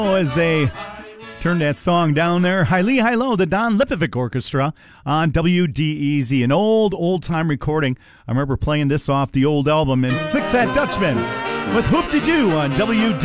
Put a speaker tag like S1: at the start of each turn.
S1: As they turn that song down there, High Low, the Don Lipovic Orchestra on WDEZ, an old-time recording. I remember playing this off the old album, and Sick Fat Dutchman with Hoop-de-Doo on WDEZ.